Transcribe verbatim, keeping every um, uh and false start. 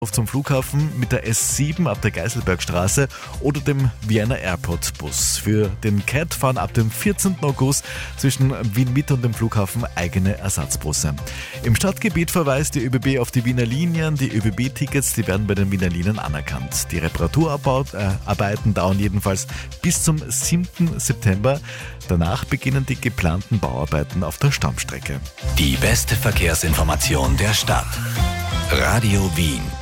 zum Flughafen mit der S sieben ab der Geiselbergstraße oder dem Vienna Airport Bus. Für den C A T fahren ab dem vierzehnten August zwischen Wien Mitte und dem Flughafen eigene Ersatzbusse. Im Stadtgebiet verweist die ÖBB auf die Wiener Linien. Die ÖBB-Tickets, die werden bei den Wiener Linien anerkannt. Die Reparaturarbeiten dauern jedenfalls bis zum siebten September. Danach beginnen die geplanten Bauarbeiten auf der Stammstrecke. Die beste Verkehrsinformation der Stadt. Radio Wien.